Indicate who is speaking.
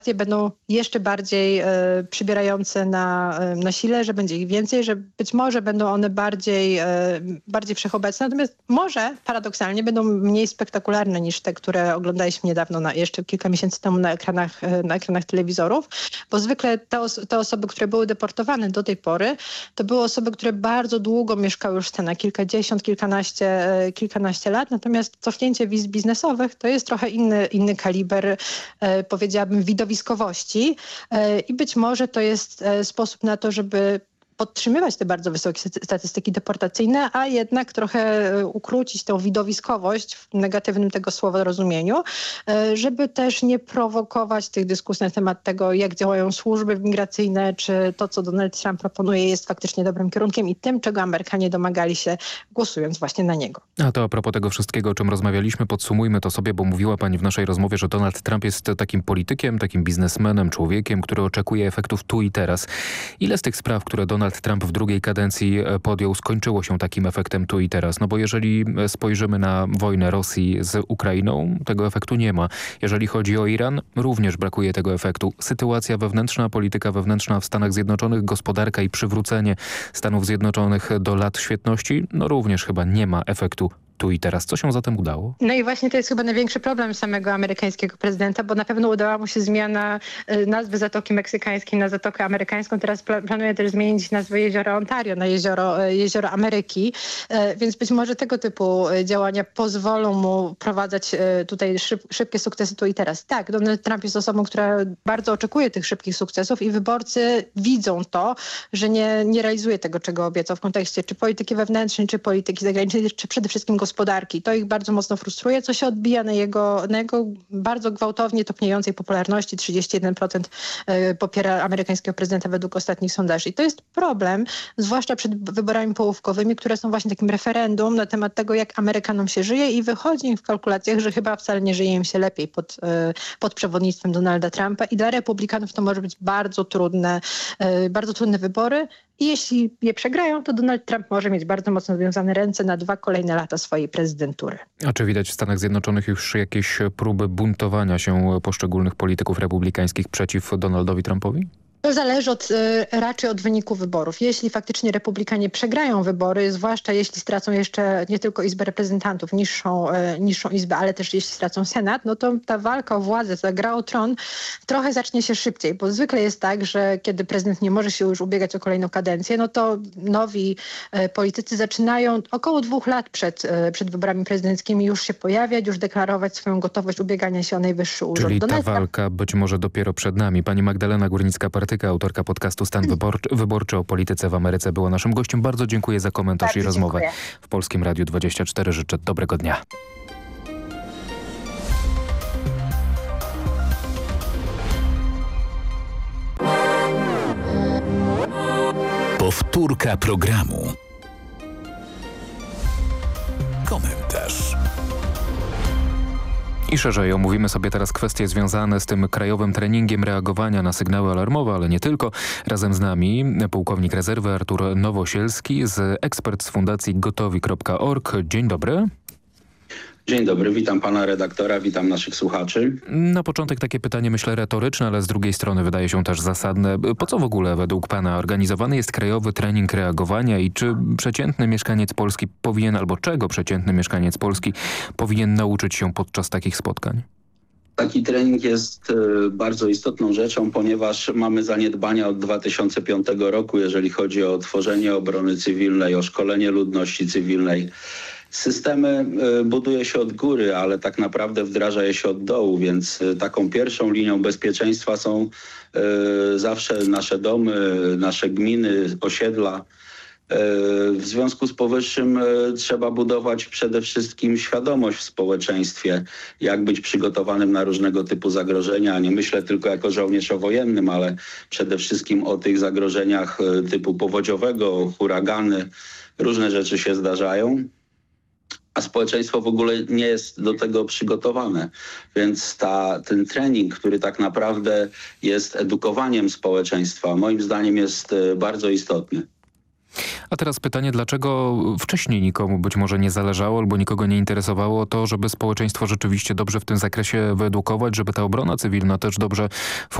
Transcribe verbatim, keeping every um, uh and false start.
Speaker 1: będą jeszcze bardziej e, przybierające na, e, na sile, że będzie ich więcej, że być może będą one bardziej, e, bardziej wszechobecne, natomiast może paradoksalnie będą mniej spektakularne niż te, które oglądaliśmy niedawno, na, jeszcze kilka miesięcy temu na ekranach, e, na ekranach telewizorów, bo zwykle te, os- te osoby, które były deportowane do tej pory, to były osoby, które bardzo długo mieszkały już w Stanach, kilkadziesiąt, kilkanaście, e, kilkanaście lat, natomiast cofnięcie wiz biznesowych to jest trochę inny, inny kaliber, e, powiedziałabym, widowiskowości e, i być może to jest e, sposób na to, żeby podtrzymywać te bardzo wysokie statystyki deportacyjne, a jednak trochę ukrócić tę widowiskowość w negatywnym tego słowa rozumieniu, żeby też nie prowokować tych dyskusji na temat tego, jak działają służby migracyjne, czy to, co Donald Trump proponuje, jest faktycznie dobrym kierunkiem i tym, czego Amerykanie domagali się, głosując właśnie na niego.
Speaker 2: A to a propos tego wszystkiego, o czym rozmawialiśmy, podsumujmy to sobie, bo mówiła pani w naszej rozmowie, że Donald Trump jest takim politykiem, takim biznesmenem, człowiekiem, który oczekuje efektów tu i teraz. Ile z tych spraw, które Donald Trump w drugiej kadencji podjął, skończyło się takim efektem tu i teraz? No bo jeżeli spojrzymy na wojnę Rosji z Ukrainą, tego efektu nie ma. Jeżeli chodzi o Iran, również brakuje tego efektu. Sytuacja wewnętrzna, polityka wewnętrzna w Stanach Zjednoczonych, gospodarka i przywrócenie Stanów Zjednoczonych do lat świetności, no również chyba nie ma efektu tu i teraz. Co się zatem udało?
Speaker 1: No i właśnie to jest chyba największy problem samego amerykańskiego prezydenta, bo na pewno udała mu się zmiana y, nazwy Zatoki Meksykańskiej na Zatokę Amerykańską. Teraz pla- planuje też zmienić nazwę jeziora Ontario na jezioro, y, jezioro Ameryki, y, więc być może tego typu y, działania pozwolą mu wprowadzać y, tutaj szyb- szybkie sukcesy tu i teraz. Tak, Donald Trump jest osobą, która bardzo oczekuje tych szybkich sukcesów i wyborcy widzą to, że nie, nie realizuje tego, czego obiecał w kontekście czy polityki wewnętrznej, czy polityki zagranicznej, czy przede wszystkim gospodarki. gospodarki. To ich bardzo mocno frustruje, co się odbija na jego, na jego bardzo gwałtownie topniejącej popularności. trzydzieści jeden procent popiera amerykańskiego prezydenta według ostatnich sondaży. I to jest problem, zwłaszcza przed wyborami połówkowymi, które są właśnie takim referendum na temat tego, jak Amerykanom się żyje i wychodzi im w kalkulacjach, że chyba wcale nie żyje im się lepiej pod, pod przewodnictwem Donalda Trumpa i dla republikanów to może być bardzo trudne, bardzo trudne wybory. I jeśli je przegrają, to Donald Trump może mieć bardzo mocno związane ręce na dwa kolejne lata swojej prezydentury.
Speaker 2: A czy widać w Stanach Zjednoczonych już jakieś próby buntowania się poszczególnych polityków republikańskich przeciw Donaldowi Trumpowi?
Speaker 1: To zależy od, y, raczej od wyniku wyborów. Jeśli faktycznie republikanie przegrają wybory, zwłaszcza jeśli stracą jeszcze nie tylko Izbę Reprezentantów, niższą, y, niższą Izbę, ale też jeśli stracą Senat, no to ta walka o władzę, ta gra o tron trochę zacznie się szybciej, bo zwykle jest tak, że kiedy prezydent nie może się już ubiegać o kolejną kadencję, no to nowi y, politycy zaczynają około dwóch lat przed, y, przed wyborami prezydenckimi już się pojawiać, już deklarować swoją gotowość ubiegania się o najwyższy urząd.
Speaker 2: Czyli ta
Speaker 1: Donald
Speaker 2: walka być może dopiero przed nami. Pani Magdalena Górnicka-Partyka, autorka podcastu Stan Wyborczy, Wyborczy o polityce w Ameryce, była naszym gościem. Bardzo dziękuję za komentarz
Speaker 1: Bardzo
Speaker 2: i rozmowę
Speaker 1: dziękuję.
Speaker 2: w Polskim Radiu dwadzieścia cztery. Życzę dobrego dnia.
Speaker 3: Powtórka programu. Komentarz.
Speaker 2: I szerzej omówimy sobie teraz kwestie związane z tym krajowym treningiem reagowania na sygnały alarmowe, ale nie tylko. Razem z nami pułkownik rezerwy Artur Nowosielski, z ekspert z fundacji gotowi kropka org. Dzień dobry.
Speaker 4: Dzień dobry, witam pana redaktora, witam naszych słuchaczy.
Speaker 2: Na początek takie pytanie, myślę, retoryczne, ale z drugiej strony wydaje się też zasadne. Po co w ogóle według pana organizowany jest krajowy trening reagowania i czy przeciętny mieszkaniec Polski powinien, albo czego przeciętny mieszkaniec Polski powinien nauczyć się podczas takich spotkań?
Speaker 4: Taki trening jest y, bardzo istotną rzeczą, ponieważ mamy zaniedbania od dwa tysiące piątego roku, jeżeli chodzi o tworzenie obrony cywilnej, o szkolenie ludności cywilnej. Systemy y, buduje się od góry, ale tak naprawdę wdraża je się od dołu, więc y, taką pierwszą linią bezpieczeństwa są y, zawsze nasze domy, nasze gminy, osiedla. W związku z powyższym trzeba budować przede wszystkim świadomość w społeczeństwie, jak być przygotowanym na różnego typu zagrożenia. Nie myślę tylko jako żołnierz o wojennym, ale przede wszystkim o tych zagrożeniach typu powodziowego, huragany. Różne rzeczy się zdarzają, a społeczeństwo w ogóle nie jest do tego przygotowane. Więc ta, ten trening, który tak naprawdę jest edukowaniem społeczeństwa, moim zdaniem jest bardzo istotny.
Speaker 2: A teraz pytanie, dlaczego wcześniej nikomu być może nie zależało albo nikogo nie interesowało to, żeby społeczeństwo rzeczywiście dobrze w tym zakresie wyedukować, żeby ta obrona cywilna też dobrze